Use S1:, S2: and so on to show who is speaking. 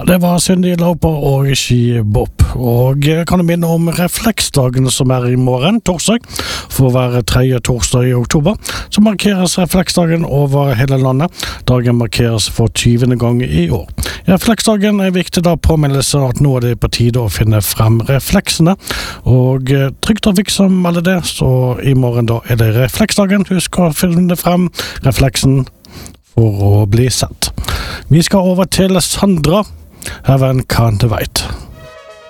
S1: Det var Cindy Lauper og Ski-Bob. Og kan du minne om refleksdagen som i morgen, torsdag, for å være 3. torsdag i oktober, så markeres refleksdagen over hele landet. Dagen markeres for 20. gang i år. Refleksdagen viktig da påminnelse at nå det på tide å finne frem refleksene, og Trygg Trafikk som melder det, så i morgen da det refleksdagen. Husk å finne frem refleksen for å bli sett. Vi skal over til Sandra. Her var en Can't Wait.